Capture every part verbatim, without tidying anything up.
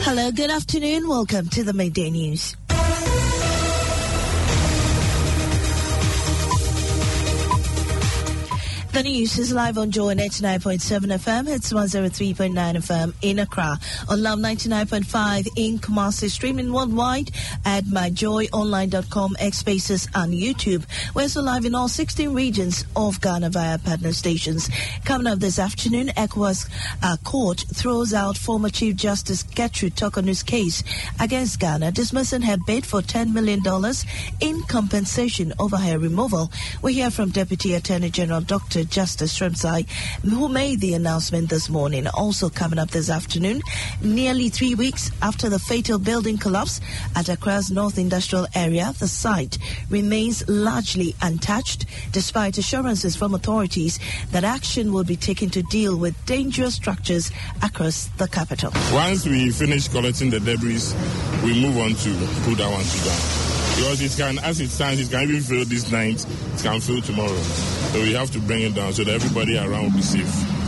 Hello, good afternoon. Welcome to the Midday News. The news is live on Joy ninety-nine point seven F M. It's one oh three point nine F M in Accra. On Love ninety-nine point five in Kumasi. Streaming worldwide at my joy online dot com, X Spaces and YouTube. We're also live in all sixteen regions of Ghana via partner stations. Coming up this afternoon, ECOWAS uh, court throws out former Chief Justice Gertrude Tokonu's case against Ghana, dismissing her bid for ten million dollars in compensation over her removal. We hear from Deputy Attorney General Doctor Justice Shremsai, who made the announcement this morning. Also coming up this afternoon, nearly three weeks after the fatal building collapse at Accra's North Industrial Area, the site remains largely untouched, despite assurances from authorities that action will be taken to deal with dangerous structures across the capital. Once we finish collecting the debris, we move on to put that one to down. Because it can, as it stands, it can even fail this night, it can fail tomorrow. So we have to bring it down so that everybody around will be safe.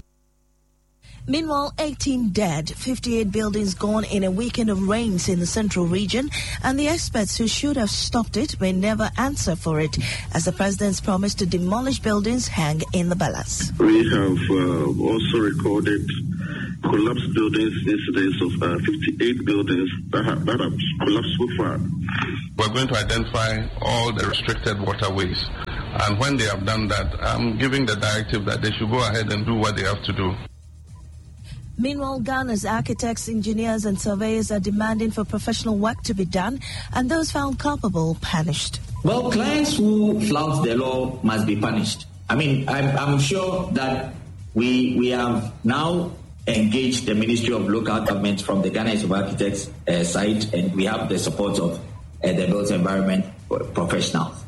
Meanwhile, eighteen dead, fifty-eight buildings gone in a weekend of rains in the central region, and the experts who should have stopped it may never answer for it, as the president's promise to demolish buildings hang in the balance. We have uh, also recorded collapsed buildings, incidents of uh, fifty-eight buildings that have, that have collapsed so far. We're going to identify all the restricted waterways, and when they have done that, I'm giving the directive that they should go ahead and do what they have to do. Meanwhile, Ghana's architects, engineers and surveyors are demanding for professional work to be done and those found culpable punished. Well, clients who flout the law must be punished. I mean, I'm, I'm sure that we we have now engaged the Ministry of Local Government from the Ghana Institute of Architects uh, side, and we have the support of uh, the built environment professionals.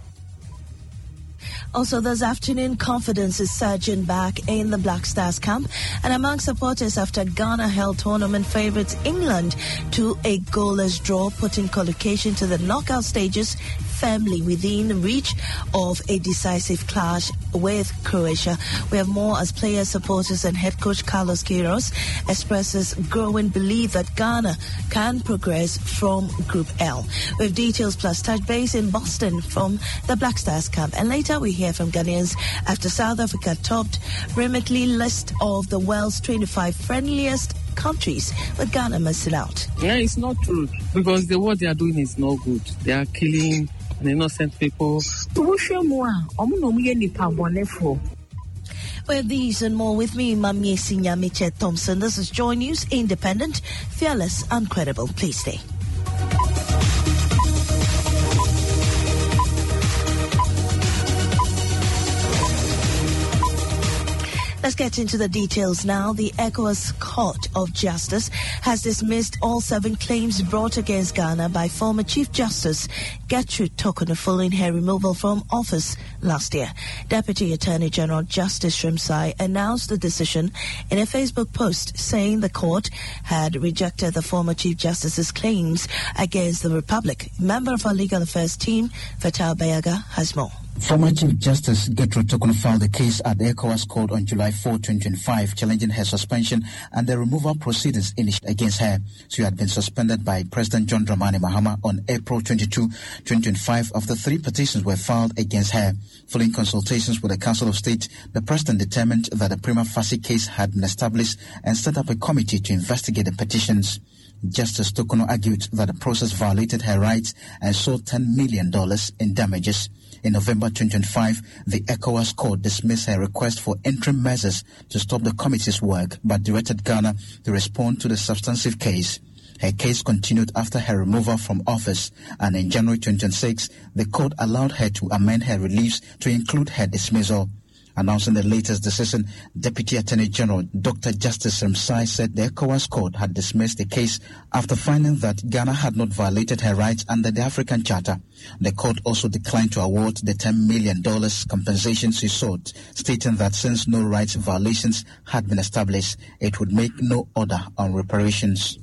Also this afternoon, confidence is surging back in the Black Stars camp and among supporters after Ghana held tournament favourites England to a goalless draw, putting qualification to the knockout stages firmly within reach of a decisive clash with Croatia. We have more as players, supporters and head coach Carlos Queiroz expresses growing belief that Ghana can progress from Group L. We have details plus touch base in Boston from the Black Stars camp, and later we hear from Ghanaians after South Africa topped Remitly list of the world's twenty-five friendliest countries, but Ghana must sit out. Yeah, it's not true, because the what they are doing is not good. They are killing innocent people. We have these and more with me, Mamie Sinya Miche Thompson. This is Joy News, independent, fearless and credible. Please stay. Let's get into the details now. The ECOWAS Court of Justice has dismissed all seven claims brought against Ghana by former Chief Justice Gertrude Tokonu following her removal from office last year. Deputy Attorney General Justice Shremsai announced the decision in a Facebook post, saying the court had rejected the former Chief Justice's claims against the Republic. Member of our legal affairs team, Fatal Bayaga, has more. Former Chief Justice Gertrude Tokonu filed a case at the ECOWAS Court on July fourth, twenty twenty-five, challenging her suspension and the removal proceedings initiated against her. She had been suspended by President John Dramani Mahama on April twenty-second, twenty twenty-five after three petitions were filed against her. Following consultations with the Council of State, the President determined that a prima facie case had been established and set up a committee to investigate the petitions. Justice Tokonu argued that the process violated her rights and sought ten million dollars in damages. In November twenty twenty-five, the ECOWAS Court dismissed her request for interim measures to stop the committee's work, but directed Ghana to respond to the substantive case. Her case continued after her removal from office, and in January twenty twenty-six, the court allowed her to amend her reliefs to include her dismissal. Announcing the latest decision, Deputy Attorney General Doctor Justice Shremsai said the ECOWAS Court had dismissed the case after finding that Ghana had not violated her rights under the African Charter. The court also declined to award the ten million dollars compensation she sought, stating that since no rights violations had been established, it would make no order on reparations.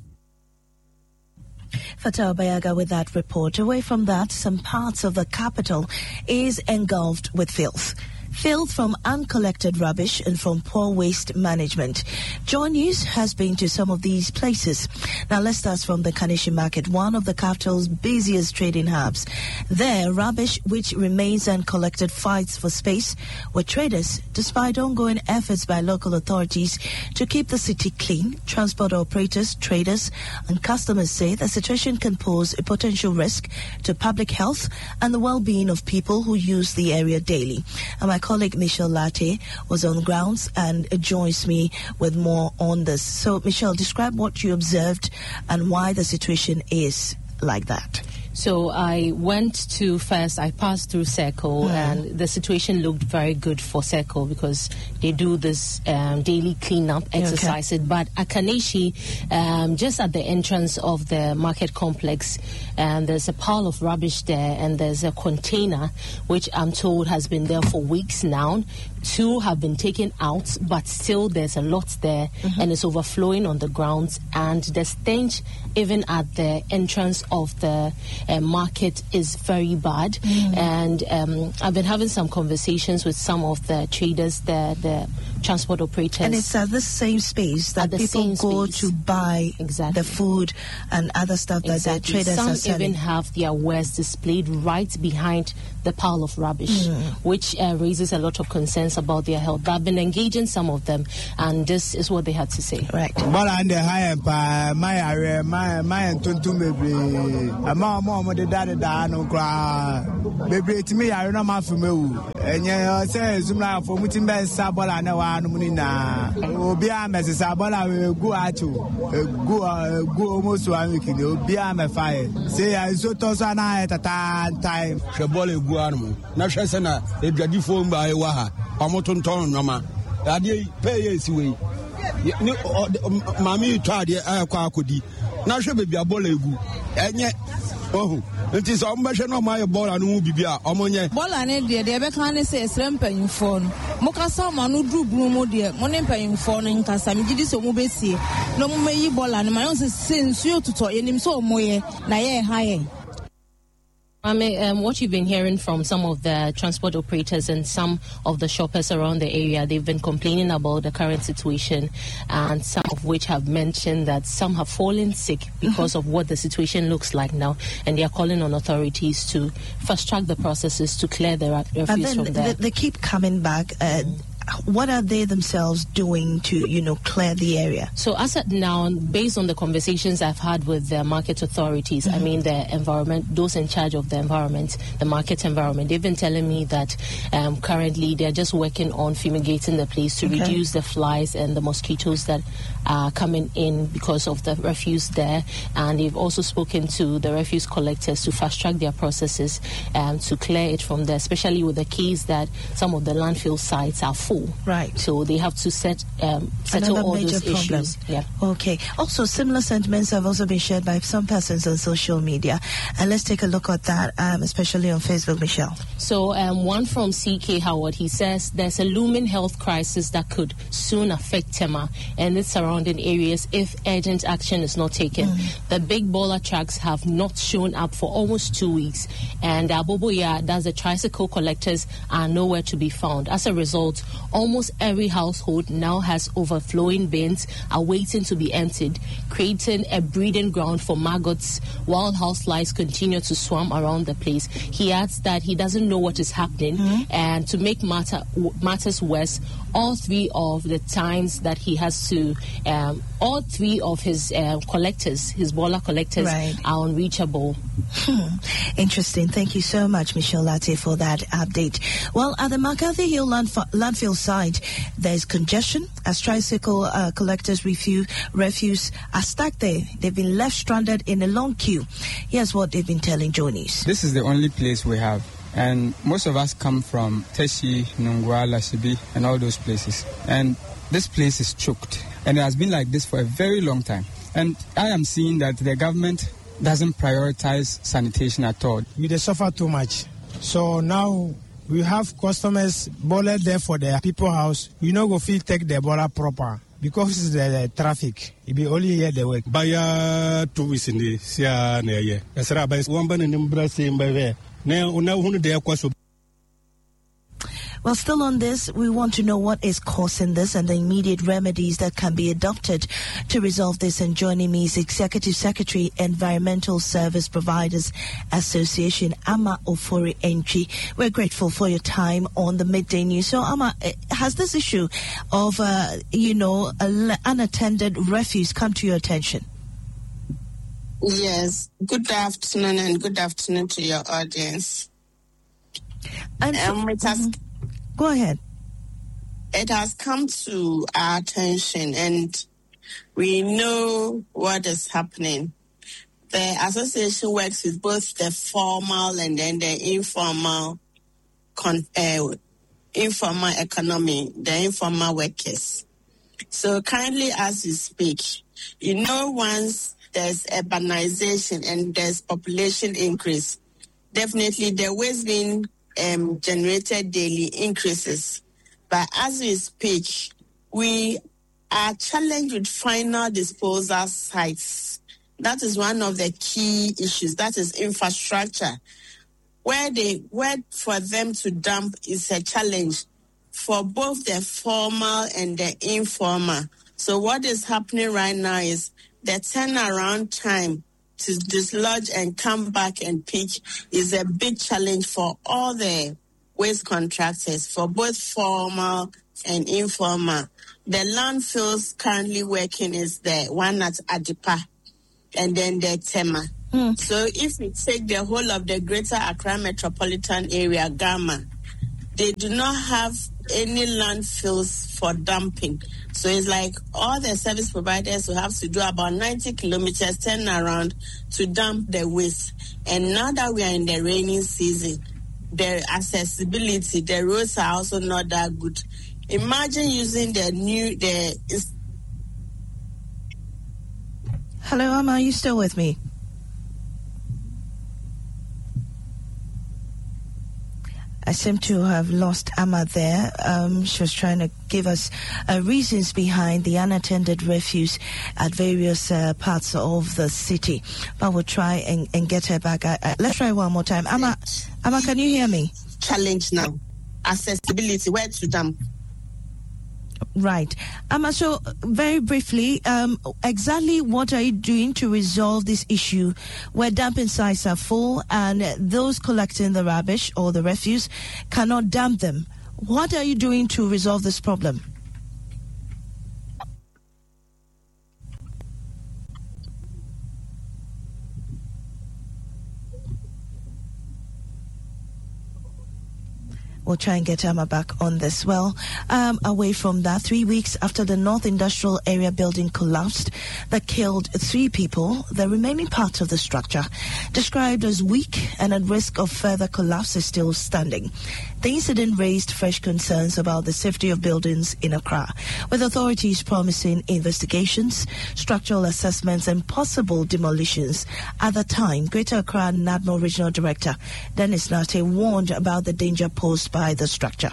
Fatal Bayaga with that report. Away from that, some parts of the capital is engulfed with filth. filth from uncollected rubbish and from poor waste management. Joy News has been to some of these places. Now let's start from the Kaneshie Market, one of the capital's busiest trading hubs. There, rubbish which remains uncollected fights for space, where traders, despite ongoing efforts by local authorities to keep the city clean, transport operators, traders, and customers say the situation can pose a potential risk to public health and the well-being of people who use the area daily. And my colleague Michelle Latte was on grounds and joins me with more on this. So, Michelle, describe what you observed and why the situation is like that. So I went to first, I passed through Circle, mm. and the situation looked very good for Circle because they do this um, daily cleanup exercises. Okay. But at Kaneshie, um, just at the entrance of the market complex, and there's a pile of rubbish there, and there's a container which I'm told has been there for weeks now. Two have been taken out, but still there's a lot there, mm-hmm. and it's overflowing on the grounds. And the stench, even at the entrance of the uh, market, is very bad. Mm. And um, I've been having some conversations with some of the traders there, the transport operators. And it's at the same space that people go space. to buy exactly. the food and other stuff that exactly. the traders some are selling. Some even have their wares displayed right behind the pile of rubbish, mm. which uh, raises a lot of concerns about their health. But I've been engaging some of them, and this is what they had to say. Right. Well, and the high my area, my my tuntu maybe, a mama the daddy da no cry. Maybe to me, I don't know for me. And you say, Zumla for mutim ben sabola na wa no munina. Obia me sabola we go atu. Go go almost one week. Obia me fire. Say I so tosa na at a time. Shabole go animal. Na shesena, a gadi phone by Waha. Pamoton ton Nama. Adi pay yes way. Mammy tried the air quackody. Now she be a bolegu. And yet, oh, it is all measure of my ball and who be a ammonia. Bolan, dear, the Becane says, Ramping phone. Mokasama, no drew blue, dear, money paying phone in Casam, did this or Mobesi. No may Bolan, my own sins you to talk in him so moye, nae high. I mean, um, what you've been hearing from some of the transport operators and some of the shoppers around the area, they've been complaining about the current situation, and some of which have mentioned that some have fallen sick because mm-hmm. of what the situation looks like now, and they are calling on authorities to fast track the processes to clear the refuse but then from there. They, they keep coming back. Uh, What are they themselves doing to, you know, clear the area? So as at now, based on the conversations I've had with the market authorities, mm-hmm. I mean the environment, those in charge of the environment, the market environment, they've been telling me that um, currently they're just working on fumigating the place to okay. reduce the flies and the mosquitoes that are coming in because of the refuse there. And they've also spoken to the refuse collectors to fast track their processes um, to clear it from there, especially with the case that some of the landfill sites are full. Right. So they have to set um, settle Another all major those problem. issues. Yeah. Okay. Also, similar sentiments have also been shared by some persons on social media. And let's take a look at that, um, especially on Facebook, Michelle. So um, one from C K Howard, he says there's a looming health crisis that could soon affect Tema and its surrounding areas if urgent action is not taken. Mm. The big baller trucks have not shown up for almost two weeks. And Aboboya, that's the tricycle collectors, are nowhere to be found. As a result, almost every household now has overflowing bins awaiting to be emptied, creating a breeding ground for maggots while houseflies continue to swarm around the place. He adds that he doesn't know what is happening, mm-hmm. and to make matter, matters worse, all three of the times that he has to, um, all three of his uh, collectors, his baller collectors, right. are unreachable. Hmm. Interesting. Thank you so much, Michelle Latte, for that update. Well, at the McCarthy Hill landf- landfill site, there's congestion as tricycle uh, collectors refuse, refuse are stuck there. They've been left stranded in a long queue. Here's what they've been telling Journeys. This is the only place we have. And most of us come from Teshi, Nungwa, Lashibi, and all those places. And this place is choked. And it has been like this for a very long time. And I am seeing that the government doesn't prioritize sanitation at all. We they suffer too much. So now we have customers bolted there for their people house. You know, go feel take the baller proper. Because the, the traffic, it be only here the work. By two weeks in the Sia near here. That's right, by one ban in Brazil by there. Now, now, who they are Well, still on this, we want to know what is causing this and the immediate remedies that can be adopted to resolve this. And joining me is Executive Secretary, Environmental Service Providers Association, Ama Ofori Entry. We're grateful for your time on the Midday News. So, Ama, has this issue of, uh, you know, unattended refuse come to your attention? Yes. Good afternoon, and good afternoon to your audience. And um, it has, mm-hmm. Go ahead. It has come to our attention, and we know what is happening. The association works with both the formal and then the informal, con, uh, informal economy, the informal workers. So currently, as you speak, you know, once there's urbanization and there's population increase, definitely the waste being um, generated daily increases. But as we speak, we are challenged with final disposal sites. That is one of the key issues. That is infrastructure. Where they where for them to dump is a challenge for both the formal and the informal. So what is happening right now is the turnaround time to dislodge and come back and pick is a big challenge for all the waste contractors, for both formal and informal. The landfills currently working is the one at Adipa and then the Tema. Mm. So if we take the whole of the Greater Accra metropolitan area, Gamma, they do not have any landfills for dumping. So it's like all the service providers will have to do about ninety kilometers turn around to dump the waste. And now that we are in the rainy season, the accessibility, the roads are also not that good. Imagine using the new, the... Hello, Amma, are you still with me? I seem to have lost Amma there. Um, she was trying to give us uh, reasons behind the unattended refuse at various uh, parts of the city. But we'll try and, and get her back. I, I, let's try one more time. Amma, Amma, can you hear me? Challenge now. Accessibility, where to dump? Right. Amma, so very briefly, um, exactly what are you doing to resolve this issue where dumping sites are full and those collecting the rubbish or the refuse cannot dump them? What are you doing to resolve this problem? We'll try and get Amma back on this. Well, um, away from that, three weeks after the North Industrial Area building collapsed that killed three people, the remaining part of the structure, described as weak and at risk of further collapse, is still standing. The incident raised fresh concerns about the safety of buildings in Accra, with authorities promising investigations, structural assessments and possible demolitions. At the time, Greater Accra NADMO Regional Director Dennis Nate warned about the danger posed by the structure.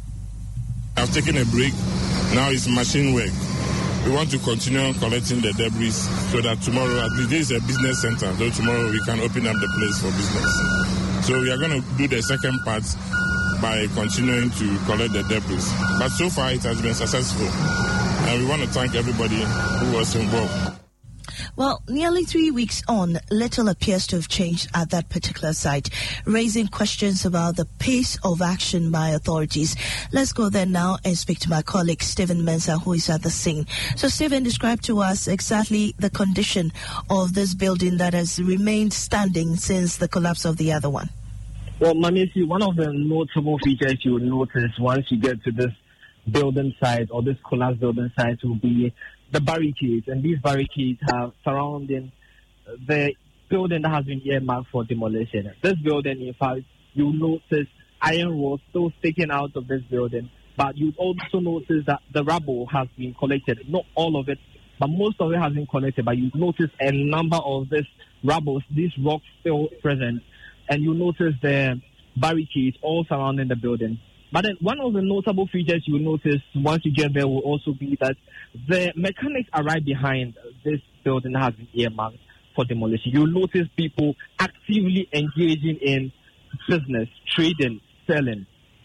I've taken a break. Now it's machine work. We want to continue collecting the debris so that tomorrow, at least this is a business center, so tomorrow we can open up the place for business. So we are going to do the second part by continuing to collect the debris. But so far it has been successful. And we want to thank everybody who was involved. Well, nearly three weeks on, little appears to have changed at that particular site, raising questions about the pace of action by authorities. Let's go there now and speak to my colleague, Stephen Mensah, who is at the scene. So, Stephen, describe to us exactly the condition of this building that has remained standing since the collapse of the other one. Well, Mamisi, one of the notable features you will notice once you get to this building site or this collapsed building site will be the barricades, and these barricades are surrounding the building that has been earmarked for demolition. This building, in fact, you notice iron rods still sticking out of this building, but you also notice that the rubble has been collected. Not all of it, but most of it has been collected, but you notice a number of this rubble, these rocks still present, and you notice the barricades all surrounding the building. But then one of the notable features you will notice once you get there will also be that the mechanics are right behind this building that has been earmarked for demolition. You'll notice people actively engaging in business, trading, selling.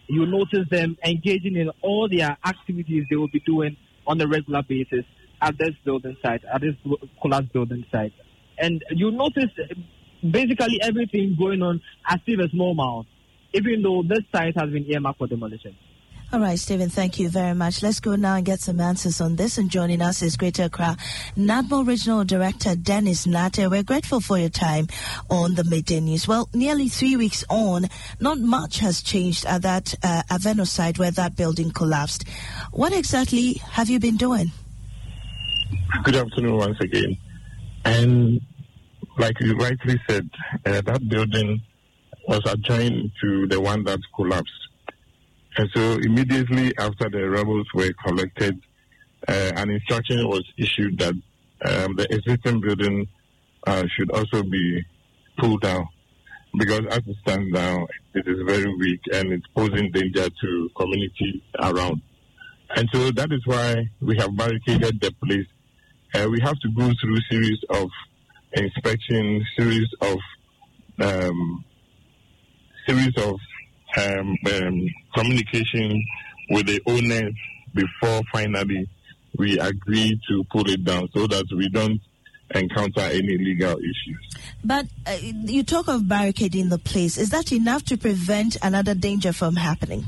you notice them engaging in all their activities they will be doing on a regular basis at this building site, at this collapse building site. And you notice basically everything going on as if it's normal, even though this site has been earmarked for demolition. All right, Stephen, thank you very much. Let's go now and get some answers on this. And joining us is Greater Accra NADMO Regional Director Dennis Nartey. We're grateful for your time on the Midday News. Well, nearly three weeks on, not much has changed at that uh, Aveno site where that building collapsed. What exactly have you been doing? Good afternoon once again. And like you rightly said, uh, that building was adjoined to the one that collapsed. And so immediately after the rebels were collected, uh, an instruction was issued that um, the existing building uh, should also be pulled down, because as it stands now, it is very weak and it's posing danger to community around. And so that is why we have barricaded the place. Uh, we have to go through a series of inspections, series of um, series of Um, um, communication with the owners before finally we agree to pull it down, so that we don't encounter any legal issues. But uh, you talk of barricading the place. Is that enough to prevent another danger from happening?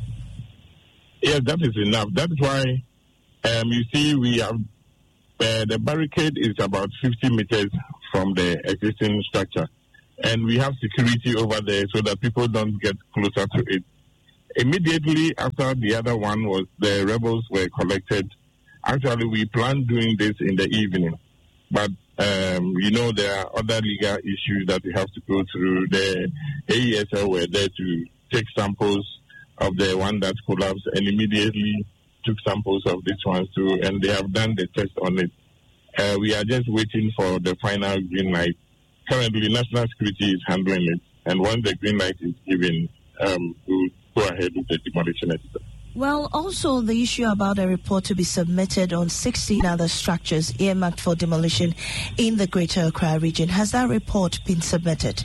Yes, that is enough. That's why um, you see we have uh, the barricade is about fifty meters from the existing structure. And we have security over there so that people don't get closer to it. Immediately after the other one was the rebels were collected, actually we planned doing this in the evening. But, um, you know, there are other legal issues that we have to go through. The A E S L were there to take samples of the one that collapsed and immediately took samples of this one too, and they have done the test on it. Uh, we are just waiting for the final green light. Currently, national security is handling it, and once the green light is given, um, we'll go ahead with the demolition itself. Well, also the issue about a report to be submitted on sixteen other structures earmarked for demolition in the Greater Accra region. Has that report been submitted?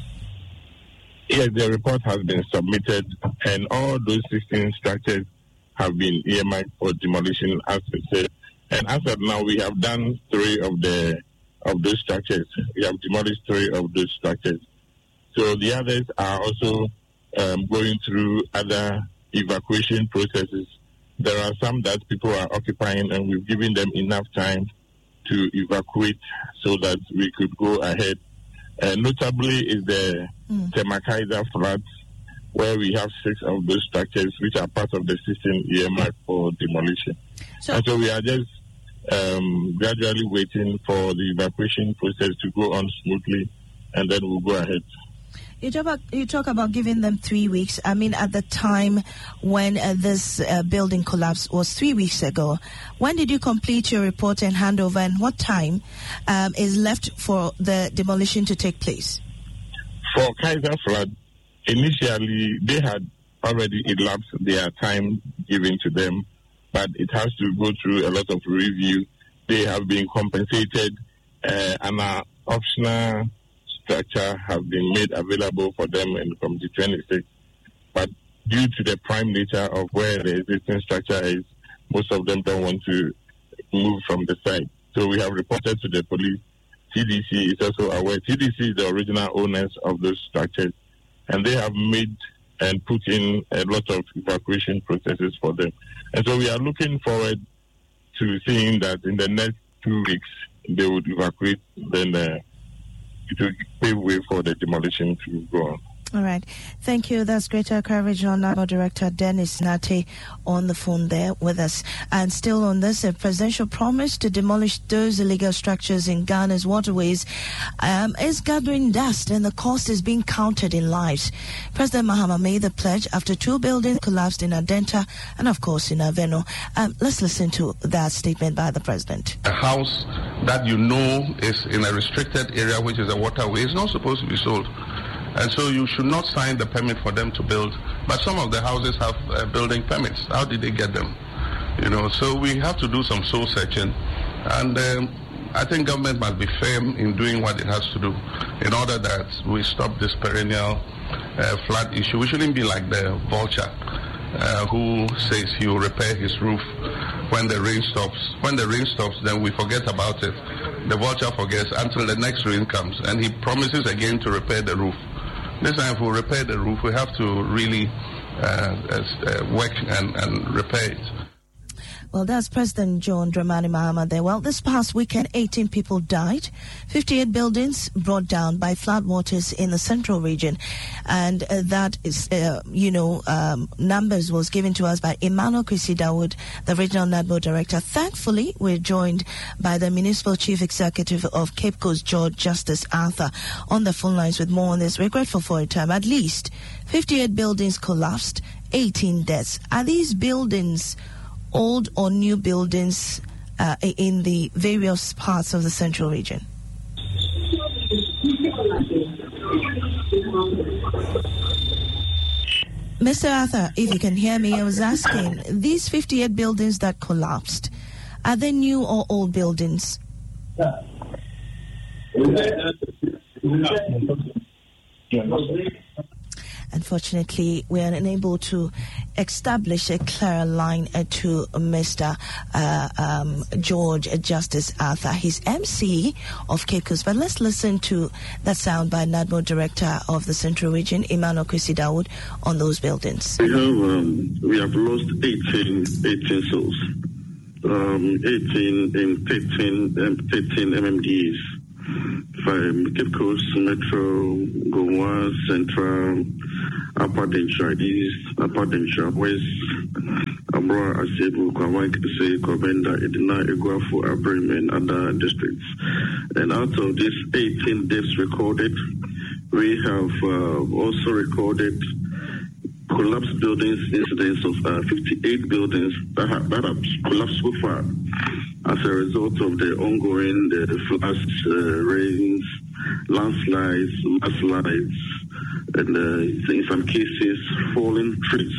Yes, the report has been submitted, and all those sixteen structures have been earmarked for demolition, as we said. And as of now, we have done three of the of those structures. We have demolished three of those structures. So the others are also um, going through other evacuation processes. There are some that people are occupying, and we've given them enough time to evacuate so that we could go ahead. Uh, notably is the mm. Temakaiza flats, where we have six of those structures which are part of the system earmarked for demolition. So, and so we are just um, gradually waiting for the evacuation process to go on smoothly, and then we'll go ahead. You talk about, you talk about giving them three weeks. I mean, at the time when uh, this uh, building collapsed was three weeks ago. When did you complete your report and handover, and what time um, is left for the demolition to take place? For Kaiser Flood, initially they had already elapsed their time given to them, but it has to go through a lot of review. They have been compensated, uh, and an optional structure have been made available for them in Committee twenty-six. But due to the prime nature of where the existing structure is, most of them don't want to move from the site. So we have reported to the police. T D C is also aware. T D C is the original owners of those structures, and they have made and put in a lot of evacuation processes for them. And so we are looking forward to seeing that in the next two weeks they would evacuate, then uh, it will pave way for the demolition to go on. All right. Thank you. That's Greater Accra Regional NADMO Director Dennis Nartey on the phone there with us. And still on this, a presidential promise to demolish those illegal structures in Ghana's waterways um, is gathering dust, and the cost is being counted in lives. President Mahama made the pledge after two buildings collapsed in Adenta and, of course, in Aveno. Um, let's listen to that statement by the president. A house that you know is in a restricted area, which is a waterway, is not supposed to be sold. And so you should not sign the permit for them to build. But some of the houses have uh, building permits. How did they get them? You know, so we have to do some soul searching. And um, I think government must be firm in doing what it has to do in order that we stop this perennial uh, flood issue. We shouldn't be like the vulture. uh, who says he will repair his roof when the rain stops. When the rain stops, then we forget about it. The vulture forgets until the next rain comes, and he promises again to repair the roof. This time, if we repair the roof, we have to really uh, uh, work and, and repair it. Well, that's President John Dramani Mahama there. Well, this past weekend, eighteen people died, fifty-eight buildings brought down by floodwaters in the central region. And uh, that is, uh, you know, um, numbers was given to us by Emmanuel Kwesi Dawood, the regional NADMO director. Thankfully, we're joined by the municipal chief executive of Cape Coast, George Justice Arthur, on the phone lines with more on this. We're grateful for your time. At least fifty-eight buildings collapsed, eighteen deaths. Are these buildings old or new buildings uh, in the various parts of the central region? Mister Arthur, if you can hear me, I was asking, these fifty-eight buildings that collapsed, are they new or old buildings? Unfortunately, we are unable to establish a clear line uh, to Mister Uh, um, George Justice Arthur. He's M C of Cape Coast. But let's listen to that sound by NADMO Director of the Central Region, Emmanuel Kwesi Dawood, on those buildings. We have um, we have lost eighteen, eighteen souls, um, eighteen in thirteen, um, thirteen M M Ds. From Cape Coast, Metro, Goa, Central, Upper Denshire East, Upper Denshire West, Abra, Asebu, Kwawai, Kese, Kobenda, Edina, Eguafu, Abrim, and other districts. And out of these eighteen deaths recorded, we have uh, also recorded collapsed buildings, incidents of uh, fifty-eight buildings that have, that have collapsed so far as a result of the ongoing the floods, uh, rains, landslides, mudslides, and uh, in some cases, falling trees.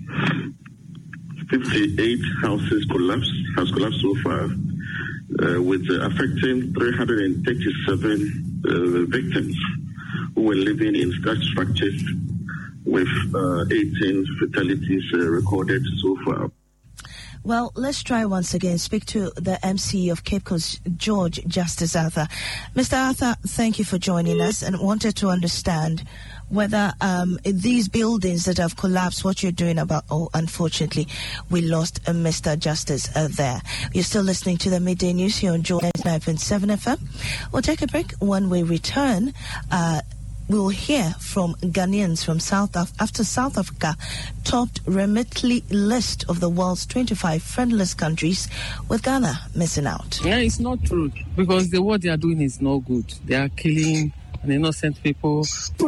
fifty-eight houses collapsed, has collapsed so far, uh, with uh, affecting three hundred thirty-seven uh, victims who were living in such structures, with uh, eighteen fatalities uh, recorded so far. Well, let's try once again. Speak to the M C of Cape Coast, George Justice Arthur. Mister Arthur, thank you for joining us, and wanted to understand whether um, these buildings that have collapsed, what you're doing about. Oh, unfortunately, we lost uh, Mister Justice uh, there. You're still listening to the Midday News here on Joy ninety-nine point seven F M. We'll take a break. When we return, uh, we'll hear from Ghanaians from South Af- after South Africa topped Remitly list of the world's twenty-five friendless countries, with Ghana missing out. Yeah, it's not true, because the what they are doing is not good. They are killing innocent people.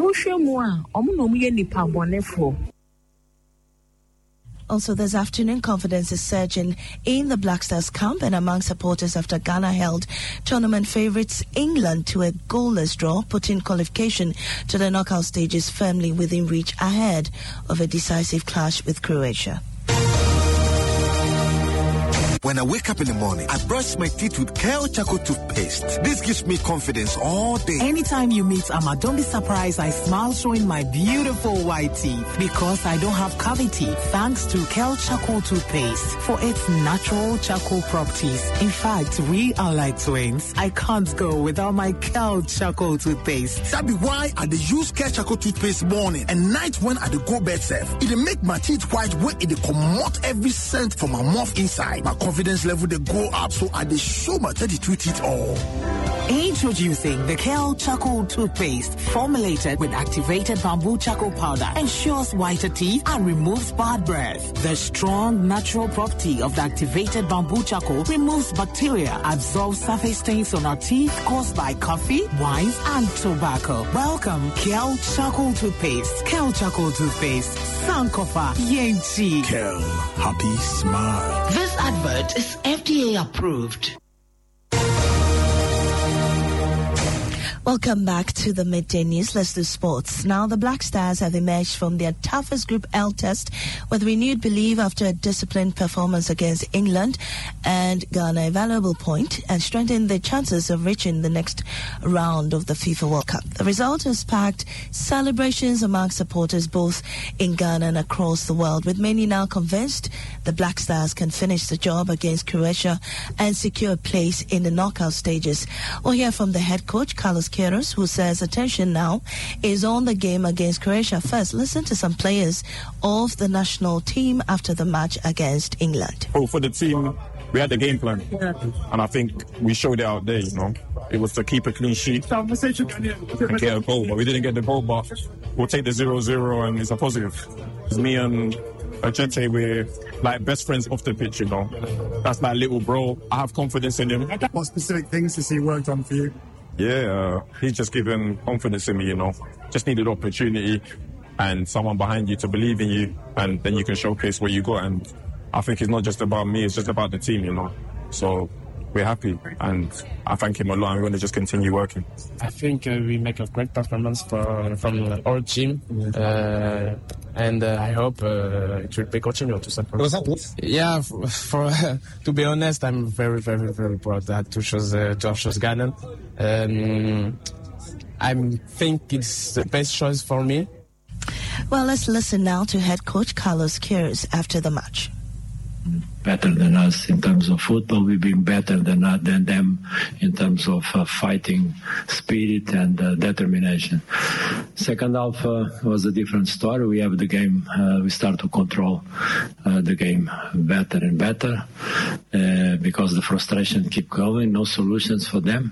Also this afternoon, confidence is surging in the Black Stars camp and among supporters after Ghana held tournament favourites England to a goalless draw, putting qualification to the knockout stages firmly within reach ahead of a decisive clash with Croatia. When I wake up in the morning, I brush my teeth with Kale Charcoal toothpaste. This gives me confidence all day. Anytime you meet Amma, don't be surprised I smile showing my beautiful white teeth, because I don't have cavity thanks to Kale Charcoal toothpaste for its natural charcoal properties. In fact, we are like twins. I can't go without my Kale Charcoal toothpaste. That be why I dey use Kale Charcoal toothpaste morning and night when I dey go bed safe. It dey make my teeth white when it dey comot every scent from my mouth inside. My confidence level they go up, so I dey show my thirty-two teeth all. Introducing the Kale Charcoal toothpaste, formulated with activated bamboo charcoal powder, ensures whiter teeth and removes bad breath. The strong natural property of the activated bamboo charcoal removes bacteria, absorbs surface stains on our teeth caused by coffee, wines, and tobacco. Welcome, Kale Charcoal toothpaste. Kale Charcoal toothpaste. Sankofa Yenchi. Kale, happy smile. This advert is F D A approved. Welcome back to the Midday News. Let's do sports. Now, the Black Stars have emerged from their toughest Group L test with renewed belief after a disciplined performance against England and garner a valuable point and strengthen their chances of reaching the next round of the FIFA World Cup. The result has sparked celebrations among supporters both in Ghana and across the world, with many now convinced the Black Stars can finish the job against Croatia and secure a place in the knockout stages. We'll hear from the head coach, Carlos Queiroz, who says attention now is on the game against Croatia. First, listen to some players of the national team after the match against England. Oh, for the team, we had the game plan, and I think we showed it out there, you know. It was to keep a clean sheet and get a goal, but we didn't get the goal, but we'll take the zero zero, and it's a positive. It's me and Ajete, we're like best friends off the pitch, you know. That's my little bro. I have confidence in him. What specific things has he worked on for you? Yeah, uh, he's just given confidence in me, you know. Just needed opportunity and someone behind you to believe in you, and then you can showcase what you got. And I think it's not just about me, it's just about the team, you know. So we're happy, and I thank him a lot, and we're going to just continue working. I think uh, we make a great performance for, from our team, uh, and uh, I hope uh, it will be continued to support. Yeah, for, for uh, to be honest, I'm very, very, very proud that to choose uh, to choose Ghana. Um, I think it's the best choice for me. Well, let's listen now to head coach Carlos Queiroz after the match. Better than us in terms of football. We've been better than uh, than them in terms of uh, fighting spirit and uh, determination. Second half uh, was a different story. We have the game. Uh, we start to control uh, the game better and better uh, because the frustration keep going. No solutions for them,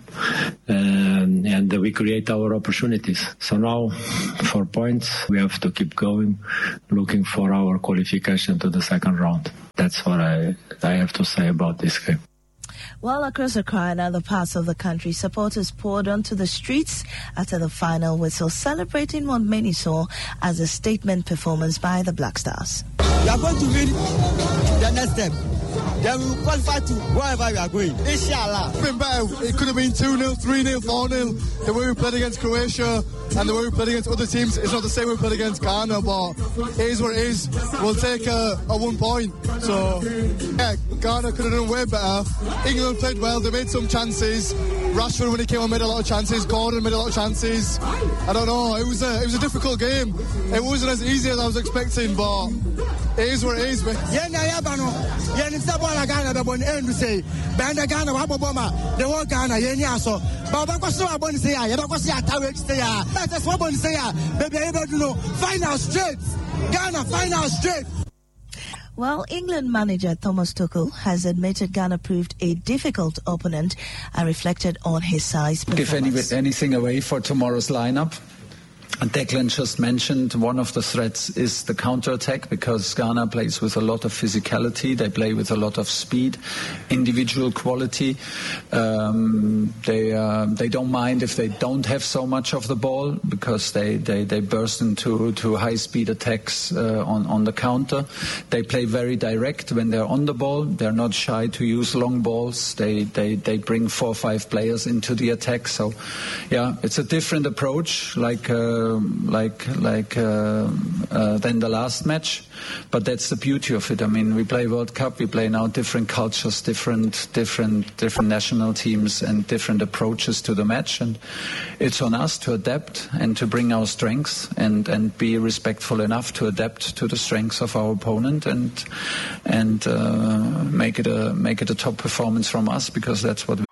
um, and uh, we create our opportunities. So now, four points. We have to keep going, looking for our qualification to the second round. That's what I, I have to say about this game. Well, across Accra and other parts of the country, supporters poured onto the streets after the final whistle, celebrating what many saw as a statement performance by the Black Stars. We are going to win the next step. Then we will qualify to wherever we are going. Inshallah. It's been better. It could have been two nil, three nil, four nil. The way we played against Croatia and the way we played against other teams, it's not the same way we played against Ghana, but it is what it is. We'll take a, a one point. So, yeah, Ghana could have done way better. England played well. They made some chances. Rashford, when he came on, made a lot of chances. Gordon made a lot of chances. I don't know. It was a, it was a difficult game. It wasn't as easy as I was expecting, but it is what it is. Yeah, yeah, yeah, yeah, Ghana, the one end to say, Banda Ghana, Waboma, the one Ghana, yeah, so, but what was so I want to say, I was a tower stay, that's what I want to say, baby, I don't know, final straight, Ghana, final straight. Well, England manager Thomas Tuchel has admitted Ghana proved a difficult opponent and reflected on his size performance. Give any, anything away for tomorrow's lineup. Declan just mentioned one of the threats is the counter-attack, because Ghana plays with a lot of physicality. They play with a lot of speed, individual quality. Um, they uh, they don't mind if they don't have so much of the ball, because they, they, they burst into to high-speed attacks uh, on, on the counter. They play very direct when they're on the ball. They're not shy to use long balls. They, they, they bring four or five players into the attack. So, yeah, it's a different approach, like... Uh, like like uh, uh, than the last match, but that's the beauty of it. I mean, we play World Cup, we play now different cultures, different different different national teams, and different approaches to the match, and it's on us to adapt and to bring our strengths and and be respectful enough to adapt to the strengths of our opponent, and and uh, make it a make it a top performance from us, because that's what we...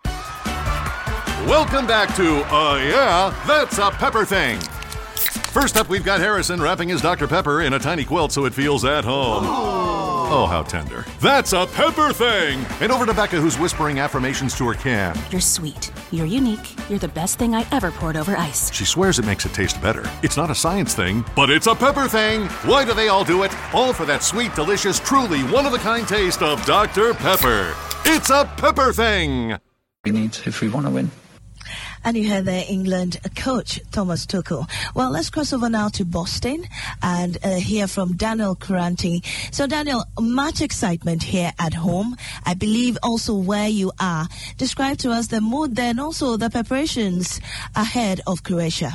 Welcome back to uh yeah that's a Pepper Thing. First up, we've got Harrison wrapping his Doctor Pepper in a tiny quilt so it feels at home. Oh, oh how tender. That's a Pepper Thing! And over to Becca, who's whispering affirmations to her can. You're sweet. You're unique. You're the best thing I ever poured over ice. She swears it makes it taste better. It's not a science thing, but it's a Pepper Thing! Why do they all do it? All for that sweet, delicious, truly one-of-a-kind taste of Doctor Pepper. It's a Pepper Thing! We need if we want to win. And you heard there England coach Thomas Tuchel. Well, let's cross over now to Boston and uh, hear from Daniel Kurante. So, Daniel, much excitement here at home. I believe also where you are. Describe to us the mood there and also the preparations ahead of Croatia.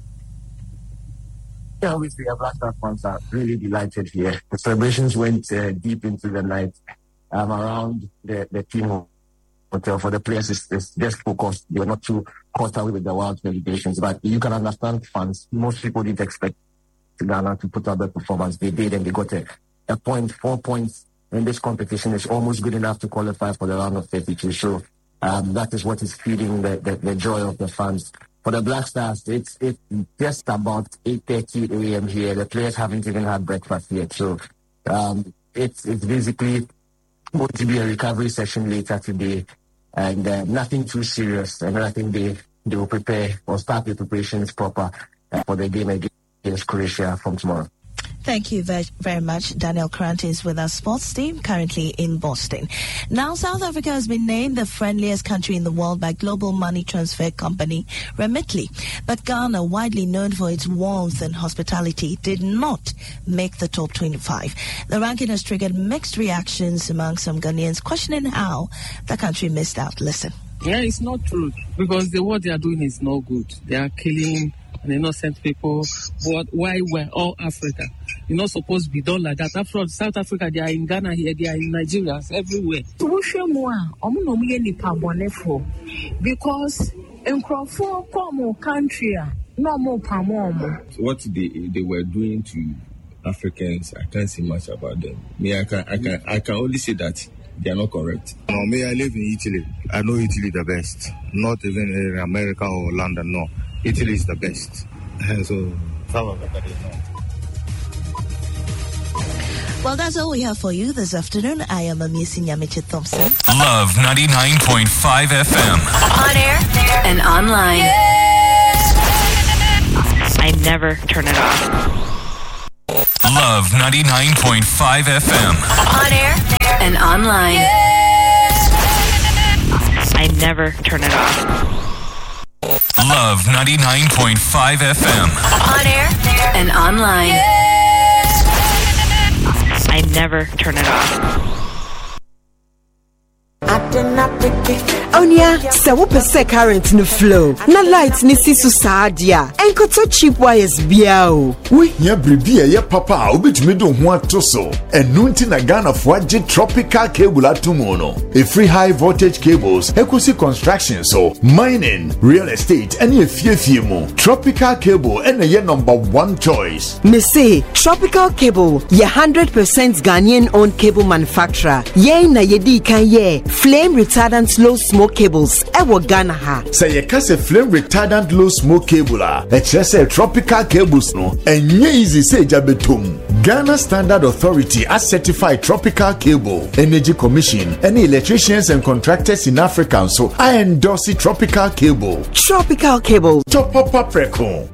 Yeah, obviously, our Black Star fans are really delighted here. The celebrations went uh, deep into the night um, around the, the team hotel for the players. It's, it's just focused. They were not too caught away with the wild celebrations, but you can understand fans. Most people didn't expect Ghana to put out the performance. They did, and they got a, a point, four points in this competition is almost good enough to qualify for the round of thirty-two. So um, that is what is feeding the, the, the joy of the fans. For the Black Stars, it's it's just about eight thirty a.m. here. The players haven't even had breakfast yet. So um, it's it's basically going to be a recovery session later today, and uh, nothing too serious. And I think they, they will prepare or start the preparations proper uh, for the game against Croatia from tomorrow. Thank you very, very much. Daniel Kurante is with our sports team currently in Boston. Now, South Africa has been named the friendliest country in the world by global money transfer company Remitly. But Ghana, widely known for its warmth and hospitality, did not make the top twenty-five. The ranking has triggered mixed reactions among some Ghanaians, questioning how the country missed out. Listen. Yeah, it's not true because the what they are doing is not good. They are killing and innocent people. But why we're all Africa? You're not supposed to be done like that. After South Africa, they are in Ghana here, they are in Nigeria, everywhere. Because in Crawford, come country, no more palm. What they they were doing to Africans, I can't say much about them. Me, I can I can I can only say that they are not correct. No, me, I live in Italy. I know Italy the best. Not even in America or London, no. Italy is the best. So, well, that's all we have for you this afternoon. I am Amisi Nyamiche Thompson. Love ninety-nine point five F M. On air and online. I never turn it off. Love ninety-nine point five F M. On air and online. I never turn it off. Love ninety-nine point five F M. On air and online. I never turn it off. Onya, se wo pese current no flow. Na light ni si so saadia. Enkoto cheap wires bia o. We here bribi ye papa obetumi do ho atoso. Enu nti na Ghana fo age tropical cable atomo no. A free high voltage cables, equity construction so, mining, real estate, any efiefie mo. Tropical cable and ye number one choice. Me say Tropical Cable, ye one hundred percent Ghanaian owned cable manufacturer. Ye na ye di kan ye flame retardant low smoke cables ewo Ghana ha. Say ye kase flame retardant low smoke cable a e say tropical cables no enye easy say jabetom. Ghana Standard Authority as certified tropical cable, Energy Commission, any electricians and contractors in Africa so I endorse tropical cable. Tropical cable. Top up preco.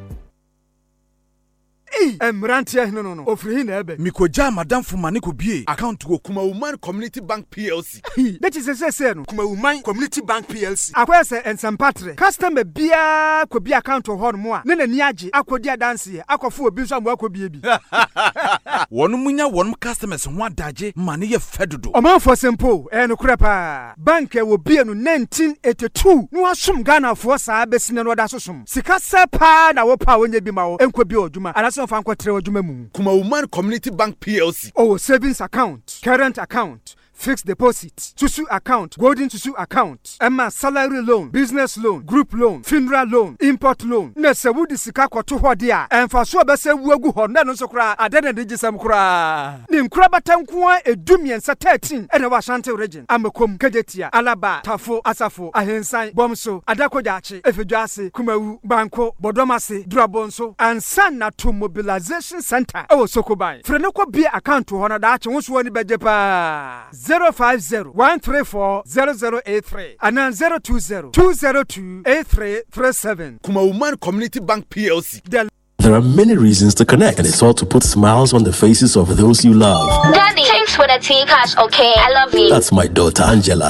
Emrantia no no no ofri na ebe mikoja madam fumane ko bie account wo Kuma Woman Community Bank P L C. That is say say no Kuma Woman Community Bank P L C akwese ensempatre customer bia ko bia account ho no mo a ne nani age akodi adanse akofo obi so am akobie bi wonu munya wonu customers ho adaje mane ye fedodo oman for simple e no krepa bank e wo bie no nineteen eighty-two no asum Ghana fo saa besine no da sosum sika sepa na wo pa wonya bi ma wo enko bi oduma anaso Kuma Woman Community Bank P L C. Oh, savings account, current account, fixed deposit, Susu account, golden Susu account, Emma salary loan, business loan, group loan, funeral loan, import loan. Nese wudi sika kwa tuho dia. Enfa suwa bese uwegu honda nonso kura adene dijisem kura. Ni mkraba tankwa edumien sa thirteen ene wa Ashanti region. Amekom, Kejetia, Alaba, Tafo, Asafo, Ahensai, Bomso, Adakojachi, Efejuasi, Kumewu, Banko, Bodomasi, Drabonso, and Sana to Mobilization Center. Oh, Sokobai. Frenoko be account to honor that once one bejepa. zero five zero one three four zero zero eight three and then zero two zero two zero two eight three three seven. Kuma Woman Community Bank P L C. The There are many reasons to connect, and it's all to put smiles on the faces of those you love. Daddy, thanks for the tea cash, okay? I love you. That's my daughter, Angela.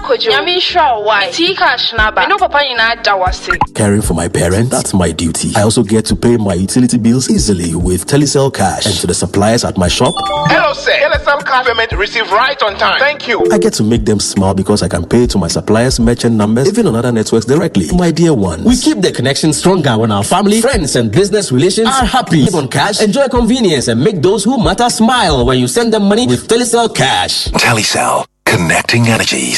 Caring for my parents, that's my duty. I also get to pay my utility bills easily with Telecel Cash. And to the suppliers at my shop, hello, sir. Telecel Cash payment received right on time. Thank you. I get to make them smile because I can pay to my suppliers' merchant numbers, even on other networks directly. My dear ones. We keep the connection stronger when our family, friends, and business relations are happy. Live on cash, enjoy convenience, and make those who matter smile when you send them money with Telecel Cash. Telecel, connecting energies.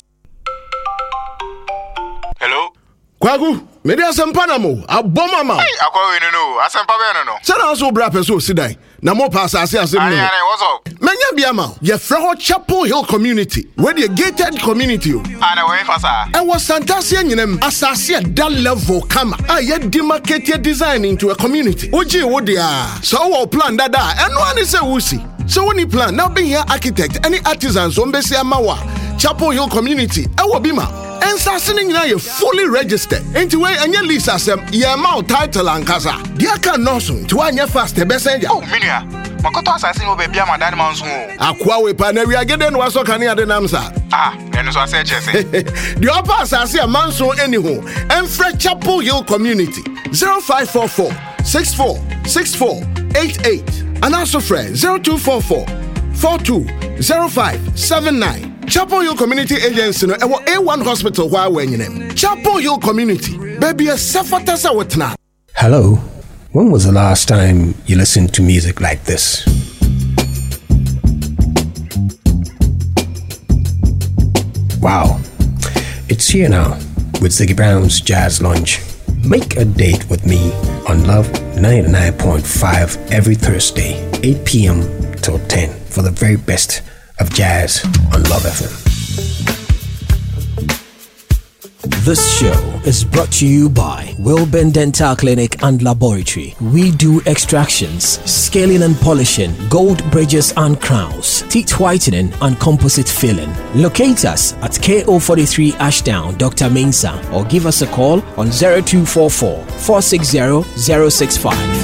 Hello? Kwagu, maybe Asampanamo, a bomber. Hey, I call you no, Asampano. Send us over Brapeso Sidai. Namo pass as I say, what's up? Manya Biama, your Fraho Chapel Hill community, where the gated community. And away for sir. I was Santasian in them, Assasia that level come. I yet demarcated design into a community. Oji Wodia. So our plan that, and one is a wussy. So when you plan, now being here architect, any artisans, Ombesia Mawa, Chapel Hill community, our Bima. And starting now you're fully registered. Into way and your lease as a amount title and casa. Dear can no soon to one your fast messenger. Oh, Minia. Makoto assassin will be a man that man's home. Aqua weapon, we are getting was so can you the namsa. Ah, and so I said, Jesse. The upper assassin a man so anyhow. And Fred Chapel Hill community zero five four four six four six four eight eight. And also Fred zero two four four four two zero five seven nine. Chapel Hill Community Agency no ewo A one Hospital wa wenyenem. Chapel Hill Community, baby a safatasa wetna. Hello. When was the last time you listened to music like this? Wow. It's here now with Ziggy Brown's Jazz Lunch. Make a date with me on Love ninety-nine point five every Thursday, eight p.m. till ten for the very best of jazz on Love F M. This show is brought to you by Wilburn Dental Clinic and Laboratory. We do extractions, scaling and polishing, gold bridges and crowns, teeth whitening and composite filling. Locate us at K O forty-three Ashdown, Doctor Mensa, or give us a call on zero two four four, four six zero, zero six five.